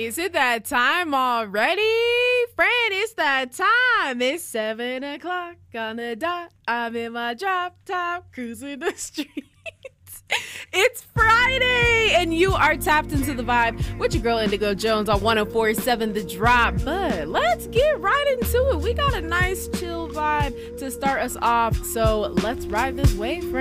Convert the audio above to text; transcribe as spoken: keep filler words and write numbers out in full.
Is it that time already? Friend, it's that time. It's seven o'clock on the dot. I'm in my drop top, cruising the streets. It's Friday, and you are tapped into the vibe with your girl Indigo Jones on one oh four point seven The Drop. But let's get right into it. We got a nice chill vibe to start us off, so let's ride this wave, friend.